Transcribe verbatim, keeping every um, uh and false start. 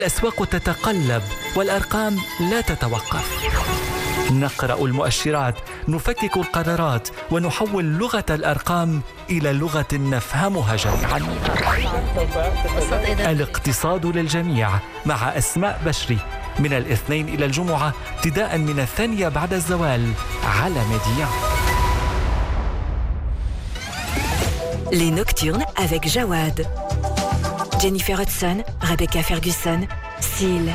الأسواق تتقلب والأرقام لا تتوقف. نقرأ المؤشرات، نفكك القرارات، ونحول لغة الأرقام إلى لغة نفهمها جميعا. الاقتصاد للجميع مع أسماء بشري، من الاثنين إلى الجمعة ابتداء من الثانية بعد الزوال على ميديا. Les Nocturnes avec Jawad. Jennifer Hudson, Rebecca Ferguson, Seal.